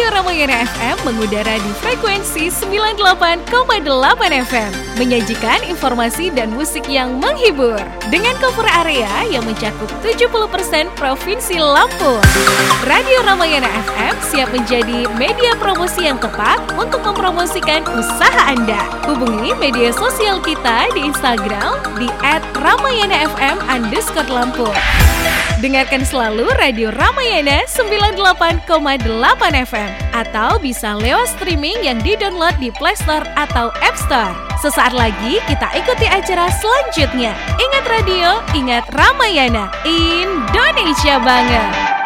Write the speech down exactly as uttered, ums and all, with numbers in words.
Radio Ramayana F M mengudara di frekuensi sembilan puluh delapan koma delapan F M, menyajikan informasi dan musik yang menghibur dengan cover area yang mencakup tujuh puluh persen Provinsi Lampung. Radio Ramayana F M siap menjadi media promosi yang tepat untuk mempromosikan usaha Anda. Hubungi media sosial kita di Instagram di et ramayana f m underscore lampung. Dengarkan selalu Radio Ramayana sembilan puluh delapan koma delapan F M atau bisa lewat streaming yang di-download di Play Store atau App Store. Sesaat lagi kita ikuti acara selanjutnya. Ingat radio, ingat Ramayana, Indonesia banget.